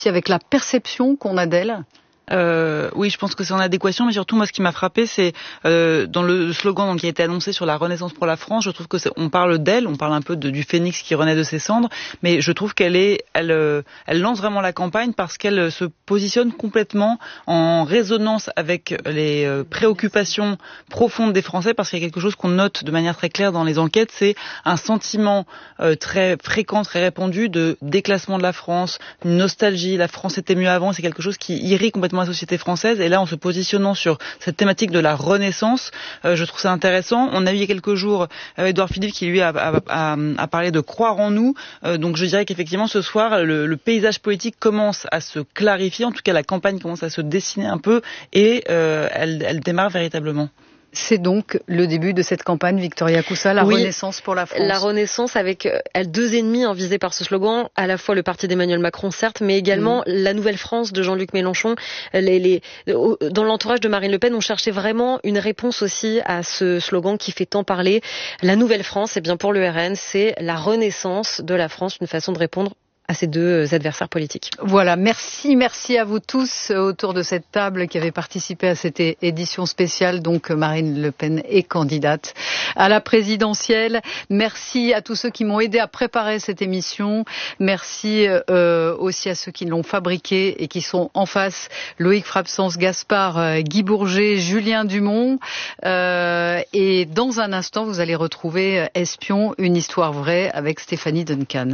avec la perception qu'on a d'elle? Oui, je pense que c'est en adéquation, mais surtout moi ce qui m'a frappé, c'est dans le slogan donc, qui a été annoncé sur la Renaissance pour la France, je trouve que on parle d'elle, on parle un peu du phénix qui renaît de ses cendres, mais je trouve elle lance vraiment la campagne parce qu'elle se positionne complètement en résonance avec les préoccupations profondes des Français, parce qu'il y a quelque chose qu'on note de manière très claire dans les enquêtes, c'est un sentiment très fréquent, très répandu de déclassement de la France, une nostalgie, la France était mieux avant, c'est quelque chose qui irrite complètement la société française, et là en se positionnant sur cette thématique de la Renaissance, je trouve ça intéressant. On a eu il y a quelques jours Édouard Philippe qui lui a parlé de croire en nous, donc je dirais qu'effectivement ce soir le paysage politique commence à se clarifier, en tout cas la campagne commence à se dessiner un peu, et elle démarre véritablement. C'est donc le début de cette campagne, Victoria Coussa, la Renaissance pour la France. La Renaissance avec deux ennemis visés par ce slogan, à la fois le parti d'Emmanuel Macron, certes, mais également la Nouvelle France de Jean-Luc Mélenchon. Dans l'entourage de Marine Le Pen, on cherchait vraiment une réponse aussi à ce slogan qui fait tant parler. La Nouvelle France, eh bien pour le RN, c'est la Renaissance de la France, une façon de répondre à ces deux adversaires politiques. Voilà, merci à vous tous autour de cette table qui avez participé à cette édition spéciale. Donc Marine Le Pen est candidate à la présidentielle. Merci à tous ceux qui m'ont aidé à préparer cette émission. Merci aussi à ceux qui l'ont fabriquée et qui sont en face. Loïc Frabsens, Gaspard, Guy Bourget, Julien Dumont. Et dans un instant, vous allez retrouver Espion, une histoire vraie avec Stéphanie Duncan.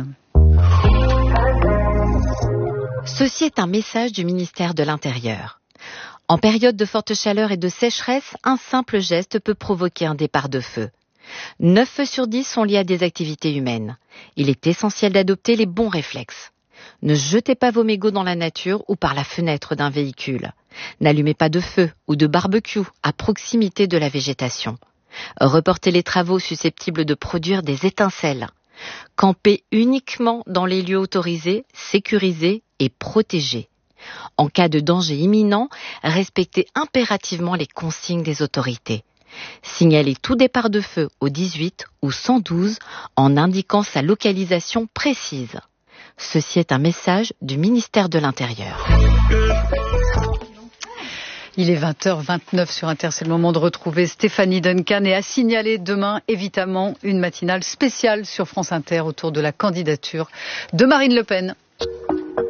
Ceci est un message du ministère de l'Intérieur. En période de forte chaleur et de sécheresse, un simple geste peut provoquer un départ de feu. 9 feux sur 10 sont liés à des activités humaines. Il est essentiel d'adopter les bons réflexes. Ne jetez pas vos mégots dans la nature ou par la fenêtre d'un véhicule. N'allumez pas de feu ou de barbecue à proximité de la végétation. Reportez les travaux susceptibles de produire des étincelles. Campez uniquement dans les lieux autorisés, sécurisés et protégés. En cas de danger imminent, respectez impérativement les consignes des autorités. Signalez tout départ de feu au 18 ou 112 en indiquant sa localisation précise. Ceci est un message du ministère de l'Intérieur. Il est 20h29 sur Inter, c'est le moment de retrouver Stéphanie Duncan et à signaler demain, évidemment, une matinale spéciale sur France Inter autour de la candidature de Marine Le Pen.